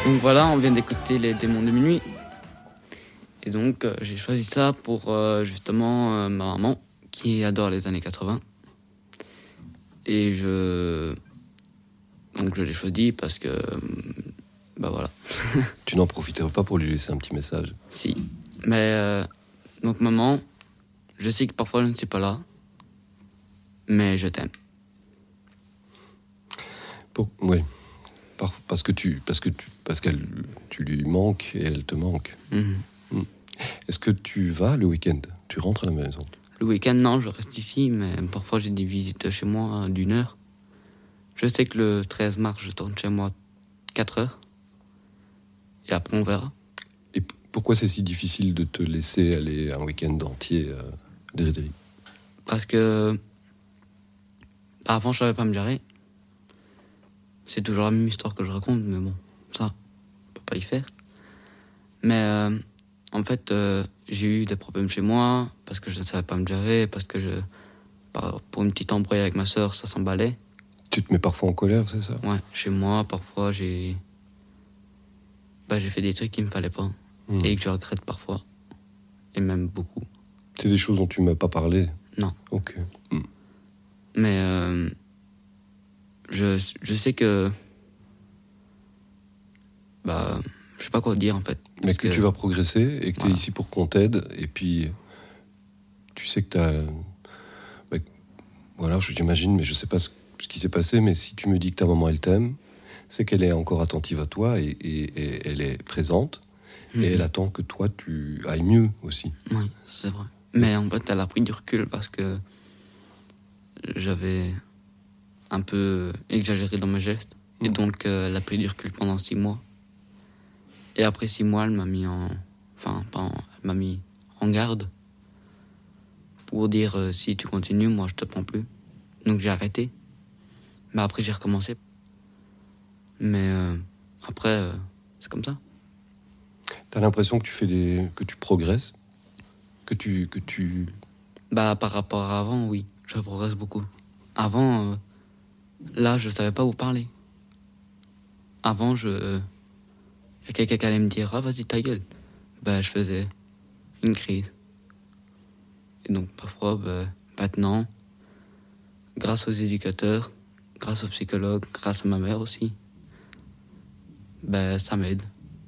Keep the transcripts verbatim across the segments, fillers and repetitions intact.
Donc voilà, on vient d'écouter Les Démons de Minuit. Et donc euh, j'ai choisi ça pour euh, justement euh, ma maman qui adore les années quatre-vingts. Et je... Donc je l'ai choisi parce que... Bah voilà. Tu n'en profiterais pas pour lui laisser un petit message? Si. Mais euh, donc maman, je sais que parfois je ne suis pas là, mais je t'aime. Pour... Oui. Par... Parce que tu, parce que tu, parce qu'elle, tu lui manques et elle te manque. Mm-hmm. Mm. Est-ce que tu vas le week-end? Tu rentres à la maison? Le week-end, non, je reste ici, mais parfois j'ai des visites chez moi d'une heure. Je sais que le treize mars, je tourne chez moi quatre heures. Et après, on verra. Et pourquoi c'est si difficile de te laisser aller un week-end entier à Déridéry? Parce que... Bah, avant, je savais pas me gérer. C'est toujours la même histoire que je raconte, mais bon, ça, on peut pas y faire. Mais euh, en fait, euh, j'ai eu des problèmes chez moi, parce que je ne savais pas me gérer, parce que je... Pour une petite embrouille avec ma sœur, ça s'emballait. Tu te mets parfois en colère, c'est ça? Ouais, chez moi, parfois, j'ai... Bah, j'ai fait des trucs qu'il me fallait pas. Mmh. Et que je regrette parfois. Et même beaucoup. C'est des choses dont tu m'as pas parlé? Non. Ok. Mmh. Mais euh, je, je sais que... Bah, je sais pas quoi dire, en fait. Mais que, que tu vas progresser et que voilà. Tu es ici pour qu'on t'aide. Et puis, tu sais que tu as... Bah, voilà, j'imagine, mais je sais pas ce, ce qui s'est passé, mais si tu me dis que ta maman, elle t'aime, c'est qu'elle est encore attentive à toi et, et, et elle est présente. Mmh. Et elle attend que toi, tu ailles mieux aussi. Oui, c'est vrai. Mais en fait, elle a pris du recul parce que j'avais un peu exagéré dans mes gestes. Mmh. Et donc, euh, elle a pris du recul pendant six mois. Et après six mois, elle m'a mis en... Enfin, pas en... elle m'a mis en garde pour dire euh, si tu continues, moi, je te prends plus. Donc, j'ai arrêté. Mais après, j'ai recommencé. Mais euh, après, euh, c'est comme ça. T'as l'impression que tu fais des, que tu progresses, que tu, que tu. Bah par rapport à avant, oui, je progresse beaucoup. Avant, euh, là, je savais pas où parler. Avant, je, il euh, y a quelqu'un qui allait me dire ah vas-y ta gueule. Bah je faisais une crise. Et donc parfois, bah, maintenant, grâce aux éducateurs, grâce aux psychologues, grâce à ma mère aussi, bah ça m'aide.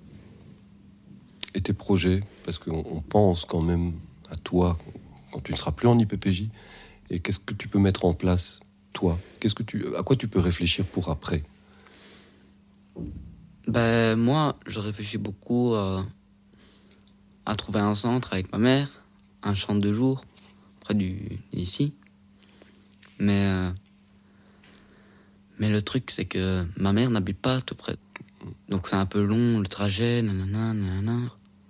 Et tes projets, parce qu'on pense quand même à toi quand tu ne seras plus en I P P J, et qu'est-ce que tu peux mettre en place, toi? Qu'est-ce que tu, à quoi tu peux réfléchir pour après? Ben, moi, je réfléchis beaucoup à, à trouver un centre avec ma mère, un champ de jour, près du, d'ici. Mais, euh, mais le truc, c'est que ma mère n'habite pas tout près. Donc c'est un peu long, le trajet, nanana, nanana.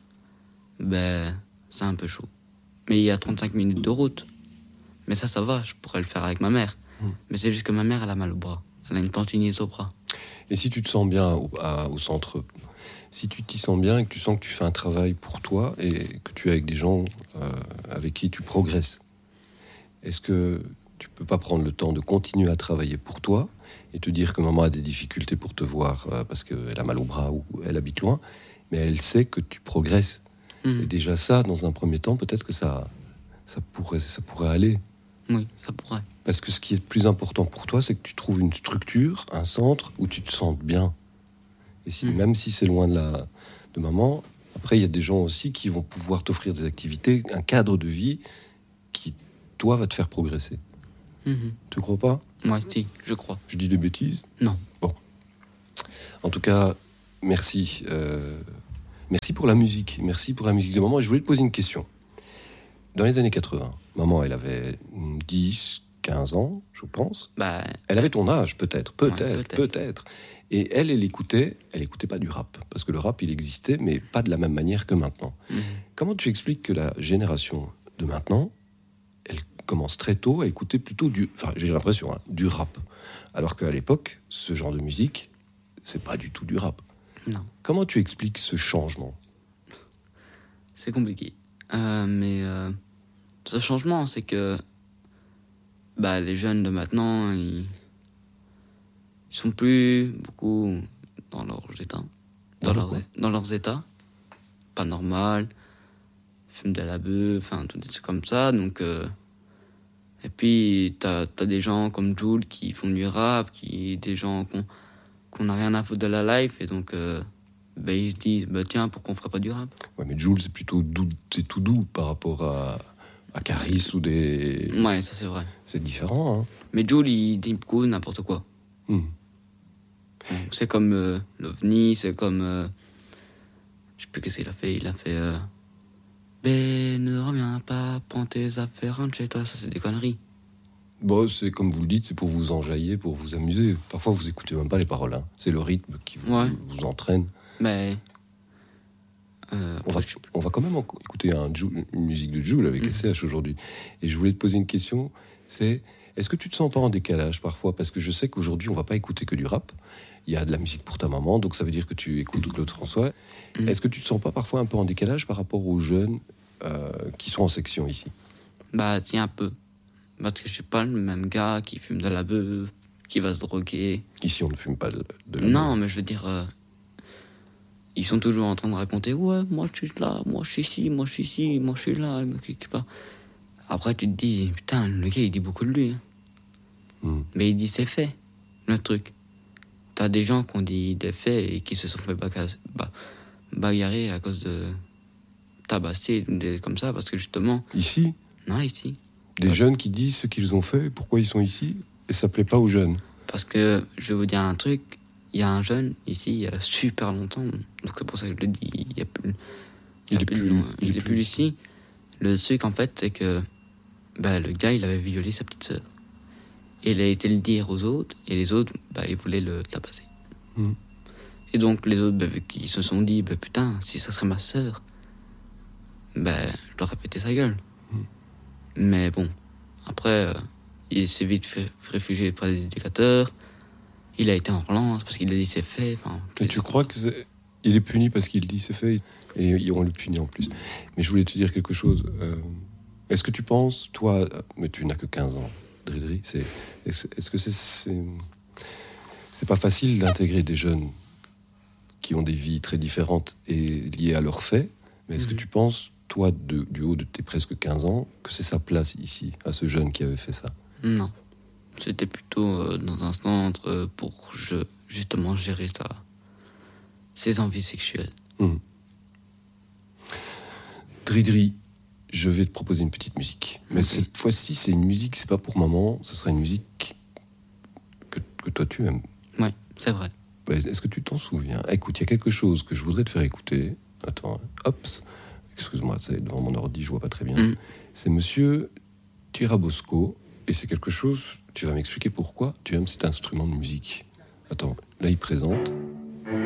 Ben, c'est un peu chaud. Mais il y a trente-cinq minutes de route. Mais ça, ça va, je pourrais le faire avec ma mère. Mmh. Mais c'est juste que ma mère, elle a mal au bras. Elle a une tendinite au bras. Et si tu te sens bien au, à, au centre, si tu t'y sens bien et que tu sens que tu fais un travail pour toi et que tu es avec des gens euh, avec qui tu progresses, est-ce que tu peux pas prendre le temps de continuer à travailler pour toi et te dire que maman a des difficultés pour te voir euh, parce qu'elle a mal au bras ou elle habite loin, mais elle sait que tu progresses. Mmh. Et déjà ça, dans un premier temps, peut-être que ça, ça, pourrait, ça pourrait aller. Oui, ça pourrait. Parce que ce qui est le plus important pour toi, c'est que tu trouves une structure, un centre où tu te sentes bien. Et si, mmh. même si c'est loin de, la, de maman, après, il y a des gens aussi qui vont pouvoir t'offrir des activités, un cadre de vie qui, toi, va te faire progresser. Mmh. Tu crois pas? Moi, si, je crois. Je dis des bêtises? Non. Bon. En tout cas, merci. Euh, merci pour la musique. Merci pour la musique de maman. Et je voulais te poser une question. Dans les années quatre-vingts, maman, elle avait dix, quinze ans, je pense. Bah, elle avait ton âge, peut-être, peut-être, ouais, peut-être. peut-être. Et elle, elle écoutait, elle écoutait pas du rap. Parce que le rap, il existait, mais pas de la même manière que maintenant. Mmh. Comment tu expliques que la génération de maintenant, elle commence très tôt à écouter plutôt du... Enfin, j'ai l'impression, hein, du rap. Alors qu'à l'époque, ce genre de musique, c'est pas du tout du rap. Non. Comment tu expliques ce changement? C'est compliqué. Euh, mais euh, ce changement, c'est que bah, les jeunes de maintenant, ils, ils sont plus beaucoup dans leur état. dans, Dans leurs, quoi dans leurs états. Pas normal, fument de la beuh, enfin, tout des trucs comme ça. Donc, euh, et puis, t'as, t'as des gens comme Jul qui font du rap, qui, des gens qu'on, qu'on n'a rien à foutre de la life, et donc, euh, ben, ils se disent, bah, tiens, pourquoi on ferait pas du rap? Ouais, mais Jules, c'est plutôt doux, c'est tout doux par rapport à, à Caris ou des. Ouais, ça c'est vrai. C'est différent, hein. Mais Jul, il dit beaucoup n'importe quoi. Hmm. C'est comme euh, l'OVNI, c'est comme. Euh, je sais plus qu'est-ce qu'il a fait. Il a fait. Euh, ben, ne reviens pas, prends tes affaires, rentre chez toi. Ça, c'est des conneries. Bon, c'est comme vous le dites, c'est pour vous enjailler, pour vous amuser. Parfois, vous écoutez même pas les paroles, hein. C'est le rythme qui vous, Ouais. vous entraîne. Mais. Euh, On va, après, je sais plus. on va quand même en- écouter un Jul- une musique de Jules avec Mhm. S C H aujourd'hui. Et je voulais te poser une question, c'est est-ce que tu te sens pas en décalage parfois? Parce que je sais qu'aujourd'hui, on va pas écouter que du rap. Il y a de la musique pour ta maman, donc ça veut dire que tu écoutes Claude François. Mhm. Est-ce que tu te sens pas parfois un peu en décalage par rapport aux jeunes euh, qui sont en section ici? Bah, si, un peu. Parce que je suis pas le même gars qui fume de la beuh, qui va se droguer. Ici, on ne fume pas de, de la Non, mais je veux dire. Euh, ils sont toujours en train de raconter, ouais, moi je suis là, moi je suis ici, moi je suis ici, moi je suis là, il me clique pas. Après, tu te dis, putain, le gars il dit beaucoup de lui. Hein. Hmm. Mais il dit c'est fait, le truc. T'as des gens qui ont dit des faits et qui se sont fait baga- ba- bagarrer à cause de tabasser, des comme ça, parce que justement, Ici, non, ici. des Ouais. jeunes qui disent ce qu'ils ont fait, pourquoi ils sont ici, et ça plaît pas aux jeunes. Parce que je vais vous dire un truc, il y a un jeune ici, il y a super longtemps, donc c'est pour ça que je le dis, il y a plus. Il y a est plus- long- il il est est plus plus ici. ici. Le truc, en fait, c'est que bah, le gars, il avait violé sa petite sœur. Et il a été le dire aux autres, et les autres, bah, ils voulaient le tabasser. Mm. Et donc, les autres, bah, vu qu'ils se sont dit, bah, putain, si ça serait ma sœur, bah, je dois répéter sa gueule. Mm. Mais bon, après, euh, il s'est vite fait réfugier auprès des éducateurs. Il a été en relance parce qu'il a dit c'est fait. Enfin, Et tu crois que c'est... il est puni parce qu'il dit c'est fait, et on le punit en plus. Mais je voulais te dire quelque chose. Euh, est-ce que tu penses, toi, mais tu n'as que quinze ans, Dridri, c'est, est-ce, est-ce que c'est, c'est, c'est pas facile d'intégrer des jeunes qui ont des vies très différentes et liées à leurs faits, mais est-ce Mhm. que tu penses, toi, de, du haut de tes presque quinze ans, que c'est sa place ici, à ce jeune qui avait fait ça? Non. C'était plutôt euh, dans un centre euh, pour je, justement gérer sa, ses envies sexuelles. Mmh. Dridri, je vais te proposer une petite musique. Mais Ok. cette fois-ci, c'est une musique, c'est pas pour maman, ce sera une musique que, que toi tu aimes. Ouais, c'est vrai. Ouais, est-ce que tu t'en souviens? Écoute, il y a quelque chose que je voudrais te faire écouter. Attends, hop, excuse-moi, c'est devant mon ordi, je vois pas très bien. Mm. C'est Monsieur Tirabosco, et c'est quelque chose, tu vas m'expliquer pourquoi tu aimes cet instrument de musique. Attends, là il présente.